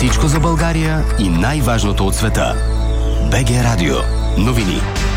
Всичко за България и най-важното от света. БГ Радио. Новини.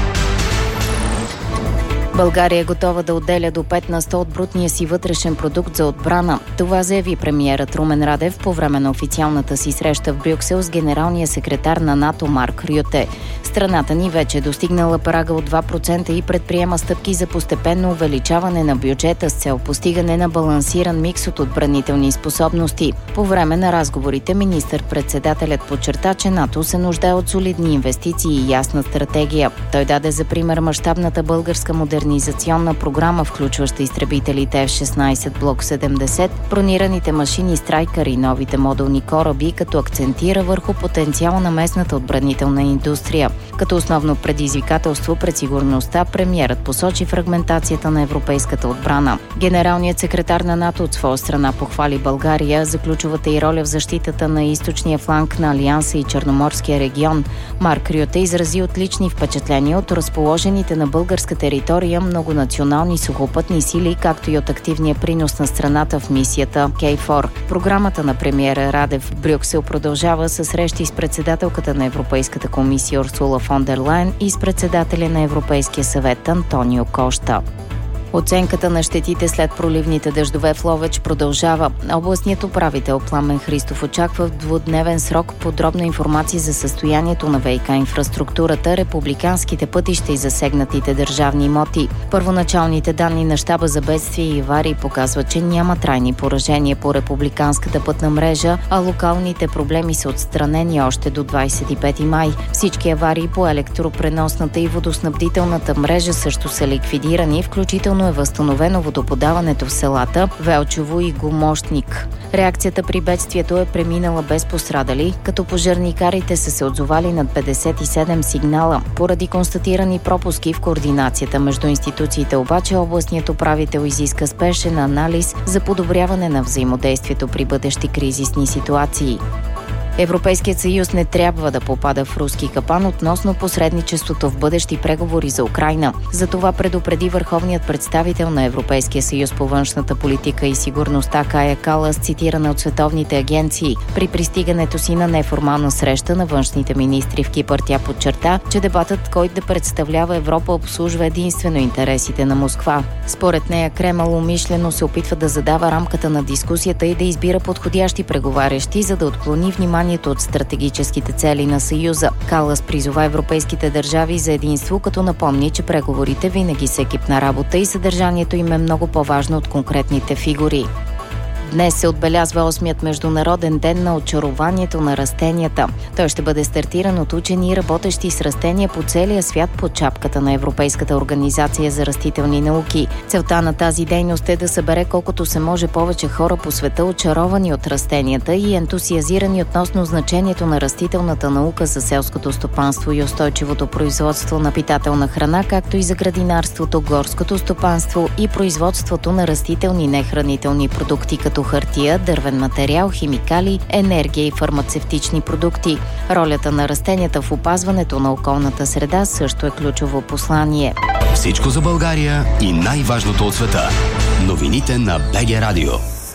България е готова да отделя до 5% от брутния си вътрешен продукт за отбрана. Това заяви премиерът Румен Радев по време на официалната си среща в Брюксел с генералния секретар на НАТО Марк Рюте. Страната ни вече е достигнала прага от 2% и предприема стъпки за постепенно увеличаване на бюджета с цел постигане на балансиран микс от отбранителни способности. По време на разговорите министър-председателят подчерта, че НАТО се нуждае от солидни инвестиции и ясна стратегия. Той даде за пример мащабната българска модернизационна програма, включваща изтребителите F-16 Block 70, бронираните машини Страйкър и новите модулни кораби, като акцентира върху потенциала на местната отбранителна индустрия. Като основно предизвикателство пред сигурността, премиерът посочи фрагментацията на европейската отбрана. Генералният секретар на НАТО от своя страна похвали България за ключовата й роля в защитата на източния фланг на Алианса и Черноморския регион. Марк Рюте изрази отлични впечатления от разположените на българска територия многонационални сухопътни сили, както и от активния принос на страната в мисията KFOR. Програмата на премиера Радев в Брюксел продължава със срещи с председателката на Европейската комисия Урсула фон дер Лайен и с председателя на Европейския съвет Антонио Кошта. Оценката на щетите след проливните дъждове в Ловеч продължава. Областният управител Пламен Христов очаква в двудневен срок подробна информация за състоянието на ВиК инфраструктурата, републиканските пътища и засегнатите държавни имоти. Първоначалните данни на щаба за бедствия и аварии показват, че няма трайни поражения по републиканската пътна мрежа, а локалните проблеми са отстранени още до 25 май. Всички аварии по електропреносната и водоснабдителната мрежа също са ликвидирани, включително е възстановено водоподаването в селата Велчево и Гомощник. Реакцията при бедствието е преминала без пострадали, като пожарникарите са се отзовали над 57 сигнала. Поради констатирани пропуски в координацията между институциите обаче, областният управител изиска спешен анализ за подобряване на взаимодействието при бъдещи кризисни ситуации. Европейският съюз не трябва да попада в руски капан относно посредничеството в бъдещи преговори за Украйна. За това предупреди върховният представител на Европейския съюз по външната политика и сигурността Кая Калас, цитирана от световните агенции. При пристигането си на неформална среща на външните министри в Кипър, тя подчерта, че дебатът, който да представлява Европа, обслужва единствено интересите на Москва. Според нея Кремъл умишлено се опитва да задава рамката на дискусията и да избира подходящи преговарящи, за да отклони внимание от стратегическите цели на Съюза. Калас призова европейските държави за единство, като напомни, че преговорите винаги са екипна работа и съдържанието им е много по-важно от конкретните фигури. Днес се отбелязва 8-ият международен ден на очарованието на растенията. Той ще бъде стартиран от учени, работещи с растения по целия свят под шапката на Европейската организация за растителни науки. Целта на тази дейност е да събере колкото се може повече хора по света, очаровани от растенията и ентусиазирани относно значението на растителната наука за селското стопанство и устойчивото производство на питателна храна, както и за градинарството, горското стопанство и производството на растителни нехранителни продукти, като хартия, дървен материал, химикали, енергия и фармацевтични продукти. Ролята на растенията в опазването на околната среда също е ключово послание. Всичко за България и най-важното от света. Новините на БГ Радио.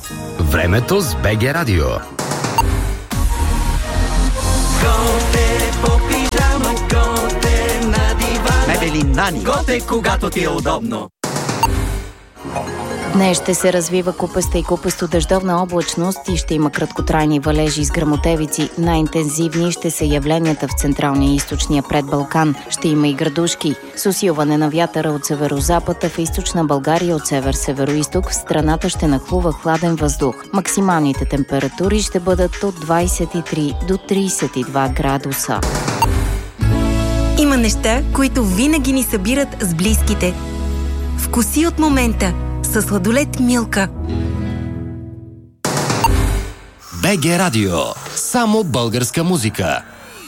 Времето с БГ Радио. Готе по пижама, готе на дивана. Мебели Нани. Готе, когато ти е удобно. Днес ще се развива купеста и купесто дъждовна облачност и ще има краткотрайни валежи с гръмотевици. Най-интензивни ще са явленията в централния и източния предбалкан. Ще има и градушки. С усилване на вятъра от северозапад, в източна България от север-североизток в страната ще нахлува хладен въздух. Максималните температури ще бъдат от 23 до 32 градуса. Има неща, които винаги ни събират с близките. Вкуси от момента със сладолед Милка. БГ Радио. Само българска музика.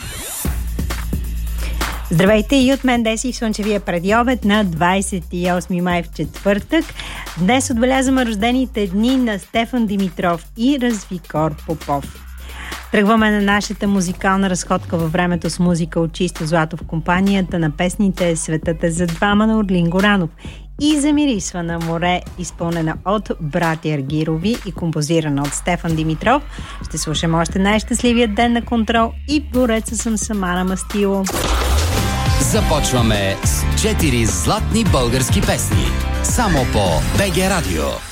Здравейте и от мен Деси в слънчевия предобед на 28 май в четвъртък. Днес отбелязваме рождените дни на Стефан Димитров и Развикор Попов. Тръгваме на нашата музикална разходка във времето с музика от чисто злато в компанията на песните "Светът е за двама" на Орлин Горанов и Замирисва на море, изпълнена от братя Аргирови и композирана от Стефан Димитров. Ще слушам още най-щастливият ден на Контрол и бореца съм Самара Мастило. Започваме с 4 златни български песни. Само по БГ Радио.